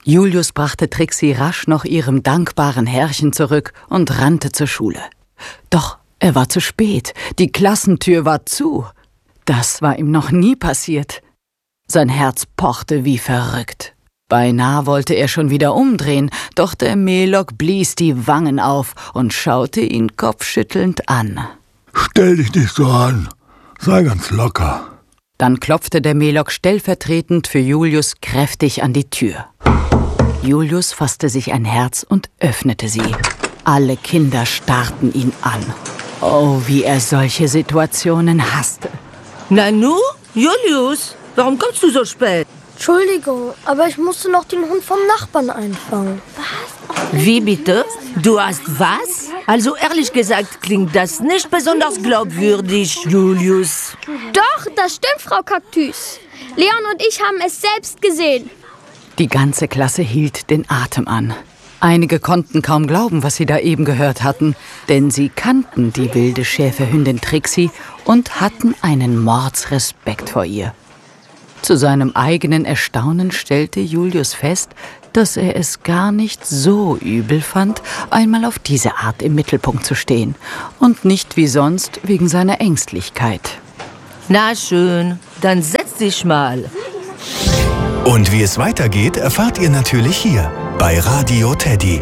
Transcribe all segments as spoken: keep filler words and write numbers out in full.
Julius brachte Trixie rasch noch ihrem dankbaren Herrchen zurück und rannte zur Schule. Doch er war zu spät, die Klassentür war zu. Das war ihm noch nie passiert. Sein Herz pochte wie verrückt. Beinahe wollte er schon wieder umdrehen, doch der Melok blies die Wangen auf und schaute ihn kopfschüttelnd an. »Stell dich nicht so an, sei ganz locker.« Dann klopfte der Melok stellvertretend für Julius kräftig an die Tür. Julius fasste sich ein Herz und öffnete sie. Alle Kinder starrten ihn an. Oh, wie er solche Situationen hasste. Nanu, Julius, warum kommst du so spät? Entschuldigung, aber ich musste noch den Hund vom Nachbarn einfangen. Was? Wie bitte? Du hast was? Also ehrlich gesagt klingt das nicht besonders glaubwürdig, Julius. Doch, das stimmt, Frau Kaktus. Leon und ich haben es selbst gesehen. Die ganze Klasse hielt den Atem an. Einige konnten kaum glauben, was sie da eben gehört hatten, denn sie kannten die wilde Schäferhündin Trixie und hatten einen Mordsrespekt vor ihr. Zu seinem eigenen Erstaunen stellte Julius fest, dass er es gar nicht so übel fand, einmal auf diese Art im Mittelpunkt zu stehen und nicht wie sonst wegen seiner Ängstlichkeit. Na schön, dann setz dich mal. Und wie es weitergeht, erfahrt ihr natürlich hier bei Radio Teddy.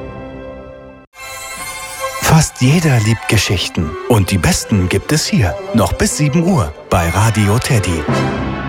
Fast jeder liebt Geschichten und die besten gibt es hier, noch bis sieben Uhr bei Radio Teddy.